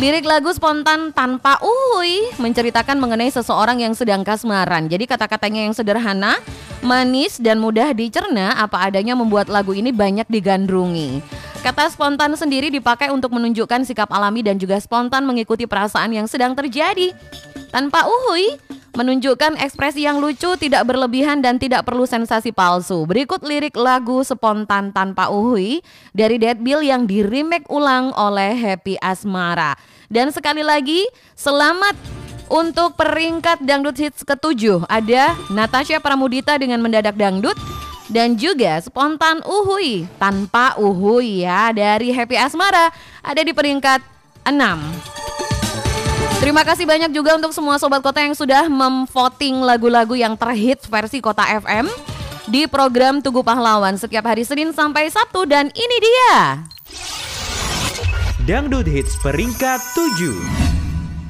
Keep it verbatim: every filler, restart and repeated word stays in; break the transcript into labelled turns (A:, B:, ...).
A: Lirik lagu spontan tanpa uhuy menceritakan mengenai seseorang yang sedang kasmaran. Jadi kata-katanya yang sederhana, manis dan mudah dicerna apa adanya membuat lagu ini banyak digandrungi. Kata spontan sendiri dipakai untuk menunjukkan sikap alami dan juga spontan mengikuti perasaan yang sedang terjadi. Tanpa uhuy menunjukkan ekspresi yang lucu, tidak berlebihan dan tidak perlu sensasi palsu. Berikut lirik lagu spontan tanpa uhuy dari Deadbil yang di remake ulang oleh Happy Asmara. Dan sekali lagi selamat untuk peringkat dangdut hits ketujuh. Ada Natasha Pramudita dengan Mendadak Dangdut dan juga spontan uhuy tanpa uhuy ya dari Happy Asmara ada di peringkat enam. Terima kasih banyak juga untuk semua Sobat Kota yang sudah memvoting lagu-lagu yang terhits versi Kota F M di program Tugu Pahlawan setiap hari Senin sampai Sabtu. Dan ini dia
B: Dangdut Hits peringkat tujuh.